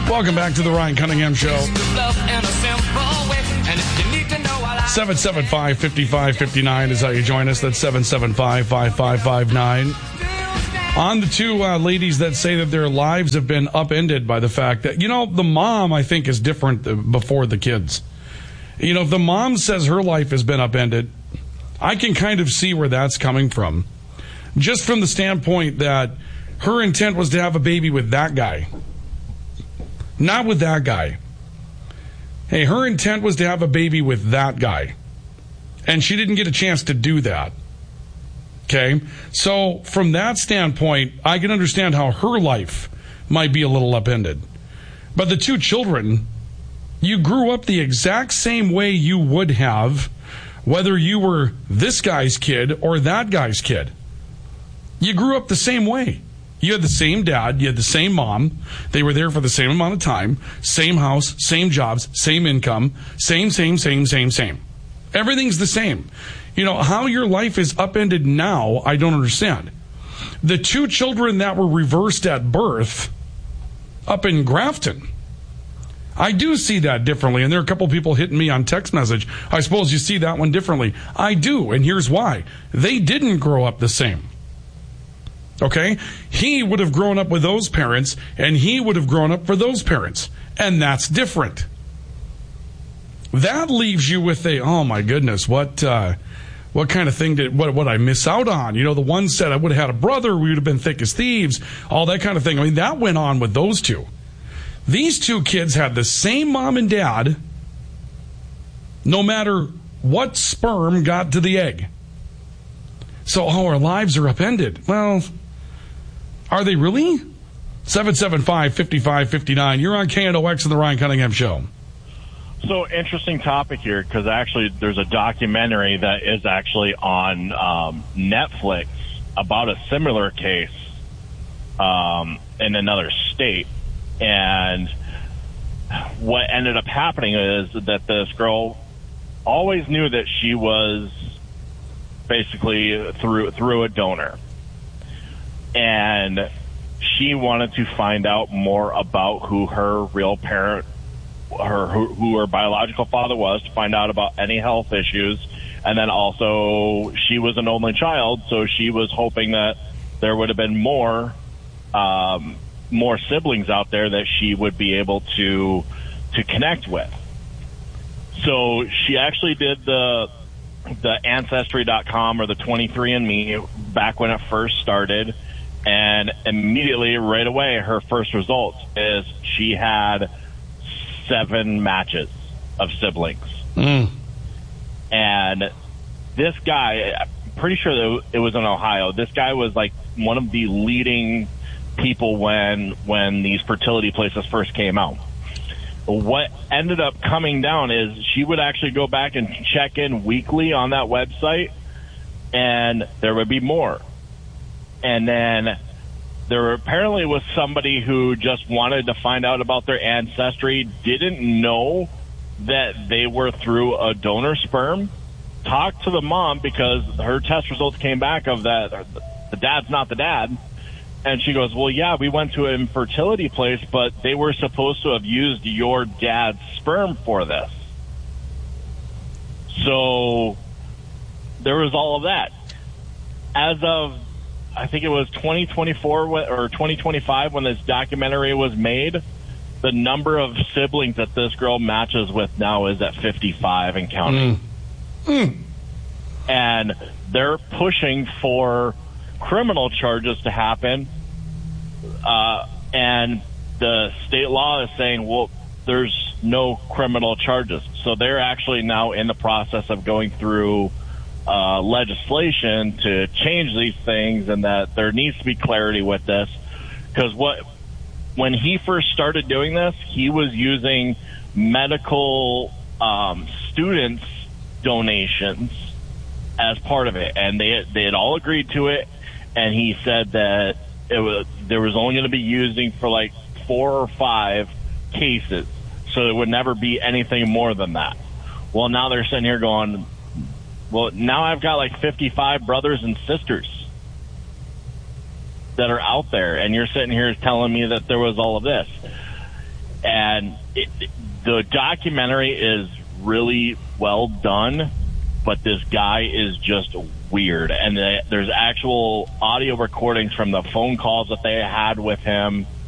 Welcome back to the Ryan Cunningham Show. 775-5559 is how you join us. That's 775-5559. On the two ladies that say that their lives have been upended by the fact that, the mom, I think, is different before the kids. If the mom says her life has been upended, I can kind of see where that's coming from. Just from the standpoint that her intent was to have a baby with that guy. Not with that guy. Hey, her intent was to have a baby with that guy. And she didn't get a chance to do that. Okay? So, from that standpoint, I can understand how her life might be a little upended. But the two children, you grew up the exact same way you would have whether you were this guy's kid or that guy's kid. You grew up the same way. You had the same dad, you had the same mom, they were there for the same amount of time, same house, same jobs, same income, same. Everything's the same. How your life is upended now, I don't understand. The two children that were reversed at birth up in Grafton, I do see that differently, and there are a couple people hitting me on text message. I suppose you see that one differently. I do, and here's why. They didn't grow up the same. Okay? He would have grown up with those parents, and he would have grown up for those parents. And that's different. That leaves you with oh my goodness, what kind of thing what I miss out on? The one said I would have had a brother, we would have been thick as thieves, all that kind of thing. I mean, that went on with those two. These two kids had the same mom and dad, no matter what sperm got to the egg. So, our lives are upended. Well, are they really? 775-5559. You're on KNOX and the Ryan Cunningham Show. So, interesting topic here, because actually there's a documentary that is actually on Netflix about a similar case in another state. And what ended up happening is that this girl always knew that she was basically through a donor. And she wanted to find out more about who her real parent, who her biological father was, to find out about any health issues. And then also, she was an only child, so she was hoping that there would have been more siblings out there that she would be able to connect with. So she actually did the Ancestry.com or the 23andMe back when it first started, and immediately, right away, her first result is she had 7 matches of siblings. And this guy, I'm pretty sure that it was in Ohio, this guy was like one of the leading people when these fertility places first came out. What ended up coming down is she would actually go back and check in weekly on that website, and there would be more. And then there apparently was somebody who just wanted to find out about their ancestry, didn't know that they were through a donor sperm, talked to the mom because her test results came back of that the dad's not the dad. And she goes, well, yeah, we went to an infertility place, but they were supposed to have used your dad's sperm for this. So there was all of that. As of, I think it was 2024 or 2025 when this documentary was made, the number of siblings that this girl matches with now is at 55 and counting. And they're pushing for criminal charges to happen, and the state law is saying, well, there's no criminal charges. So they're actually now in the process of going through legislation to change these things, and that there needs to be clarity with this. Because when he first started doing this, he was using medical students' donations as part of it, and they had all agreed to it. And he said that there was only going to be using for like 4 or 5 cases, so there would never be anything more than that. Well, now they're sitting here going, well, now I've got like 55 brothers and sisters that are out there, and you're sitting here telling me that there was all of this. And the documentary is really well done, but this guy is just weird. And there's actual audio recordings from the phone calls that they had with him